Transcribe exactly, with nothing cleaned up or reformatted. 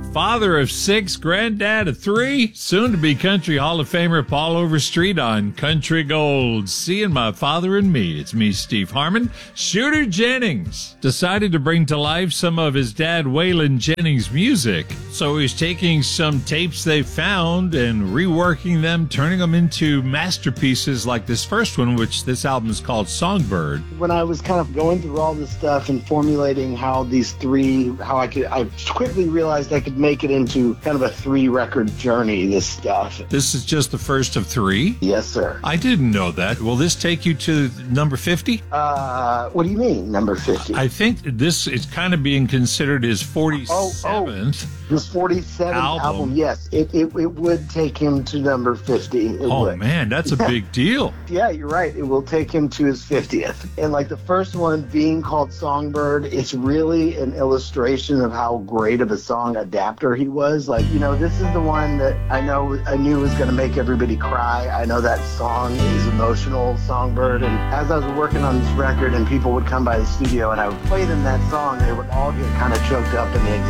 Father of six, granddad of three, soon-to-be Country Hall of Famer Paul Overstreet on Country Gold. Seeing My Father and Me. It's me, Steve Harmon. Shooter Jennings decided to bring to life some of his dad Waylon Jennings' music. So he's taking some tapes they found and reworking them, turning them into masterpieces like this first one, which this album is called Songbird. When I was kind of going through all this stuff and formulating how these three, how I could, I quickly realized I could make it into kind of a three-record journey, this stuff. This is just the first of three? Yes, sir. I didn't know that. Will this take you to number fifty? Uh, what do you mean, number fifty? I think this is kind of being considered his forty-seventh. Oh, oh. His forty-seventh album. album. Yes. It, it it would take him to number fifty. It oh, would. man, that's a big deal. Yeah, you're right. It will take him to his fiftieth. And like the first one being called Songbird, it's really an illustration of how great of a song adapter he was. Like, you know, this is the one that I know I knew was going to make everybody cry. I know that song is emotional, Songbird. And as I was working on this record and people would come by the studio and I would play them that song, they would all get kind of choked up in the